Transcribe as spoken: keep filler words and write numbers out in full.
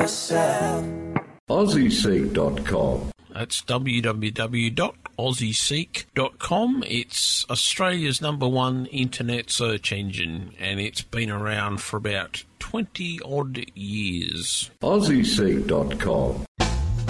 myself. Aussie Seek dot com. That's w w w dot aussie seek dot com. It's Australia's number one internet search engine, and it's been around for about twenty odd years. Aussie Seek dot com.